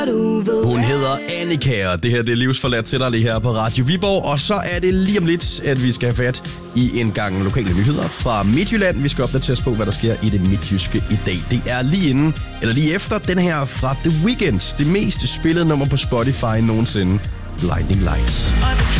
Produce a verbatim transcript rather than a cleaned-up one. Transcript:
Hun hedder Annika, og det her det er livsforladt til dig lige her på Radio Viborg. Og så er det lige om lidt, at vi skal have fat i en gang lokale nyheder fra Midtjylland. Vi skal opdateres på, hvad der sker i det midtjyske i dag. Det er lige inden, eller lige efter den her fra The Weeknd. Det mest spillede nummer på Spotify nogensinde. Blinding Lights.